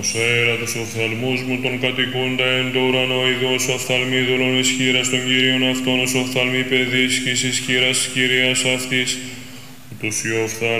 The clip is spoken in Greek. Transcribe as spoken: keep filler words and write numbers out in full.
Ως αέρατος οφθαλμούς μου τον κατοικούντα εν το ουρανό ειδός οφθαλμίδωλον ισχύρας των Κυρίων αυτών ως οφθαλμή παιδίσκης ισχύρας Κυρίας αυτής, ούτως οι οφθάλμοι